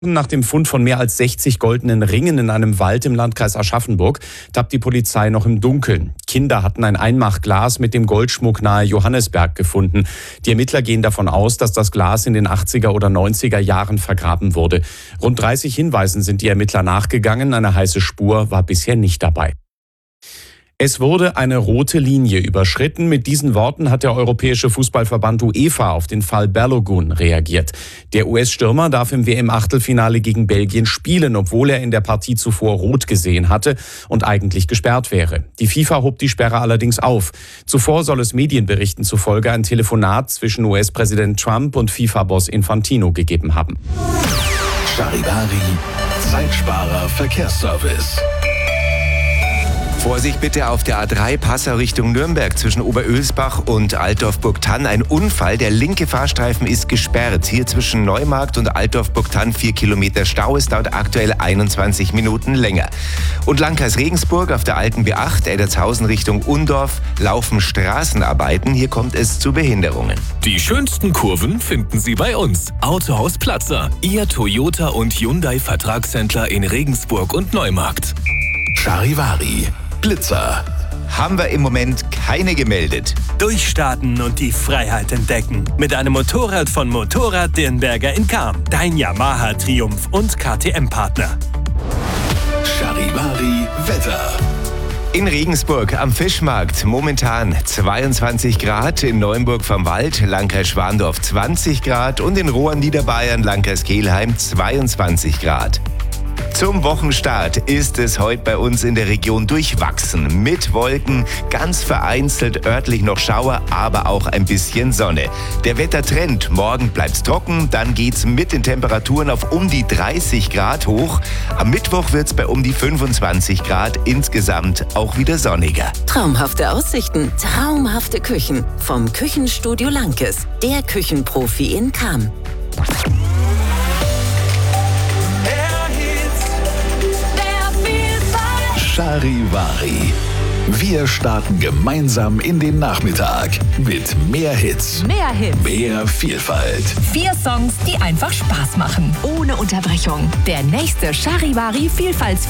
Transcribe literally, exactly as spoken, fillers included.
Nach dem Fund von mehr als sechzig goldenen Ringen in einem Wald im Landkreis Aschaffenburg tappt die Polizei noch im Dunkeln. Kinder hatten ein Einmachglas mit dem Goldschmuck nahe Johannesberg gefunden. Die Ermittler gehen davon aus, dass das Glas in den achtziger oder neunziger Jahren vergraben wurde. Rund dreißig Hinweisen sind die Ermittler nachgegangen. Eine heiße Spur war bisher nicht dabei. Es wurde eine rote Linie überschritten. Mit diesen Worten hat der Europäische Fußballverband UEFA auf den Fall Balogun reagiert. Der U S-Stürmer darf im W M-Achtelfinale gegen Belgien spielen, obwohl er in der Partie zuvor rot gesehen hatte und eigentlich gesperrt wäre. Die FIFA hob die Sperre allerdings auf. Zuvor soll es Medienberichten zufolge ein Telefonat zwischen U S-Präsident Trump und FIFA-Boss Infantino gegeben haben. Charivari, Zeitsparer Verkehrsservice. Vorsicht bitte auf der A drei Passau Richtung Nürnberg zwischen Oberölsbach und Altdorf-Burgthann. Ein Unfall, der linke Fahrstreifen ist gesperrt. Hier zwischen Neumarkt und Altdorf-Burgthann vier Kilometer Stau. Es dauert aktuell einundzwanzig Minuten länger. Und Landkreis Regensburg auf der alten B acht, Eddertshausen Richtung Undorf, laufen Straßenarbeiten. Hier kommt es zu Behinderungen. Die schönsten Kurven finden Sie bei uns. Autohaus Platzer, Ihr Toyota und Hyundai Vertragshändler in Regensburg und Neumarkt. Charivari, Blitzer. Haben wir im Moment keine gemeldet. Durchstarten und die Freiheit entdecken. Mit einem Motorrad von Motorrad Dirnberger in Cham. Dein Yamaha Triumph und K T M-Partner. Charivari, Wetter. In Regensburg am Fischmarkt momentan zweiundzwanzig Grad, in Neuenburg vom Wald, Landkreis Schwandorf zwanzig Grad und in Rohr Niederbayern, Landkreis Kelheim zweiundzwanzig Grad. Zum Wochenstart ist es heute bei uns in der Region durchwachsen. Mit Wolken, ganz vereinzelt örtlich noch Schauer, aber auch ein bisschen Sonne. Der Wettertrend, morgen bleibt's trocken, dann geht's mit den Temperaturen auf um die dreißig Grad hoch. Am Mittwoch wird's bei um die fünfundzwanzig Grad, insgesamt auch wieder sonniger. Traumhafte Aussichten, traumhafte Küchen. Vom Küchenstudio Lankes, der Küchenprofi in Cham. Charivari. Wir starten gemeinsam in den Nachmittag mit mehr Hits, Mehr Hits. mehr Vielfalt. Vier Songs, die einfach Spaß machen. Ohne Unterbrechung. Der nächste Charivari Vielfalts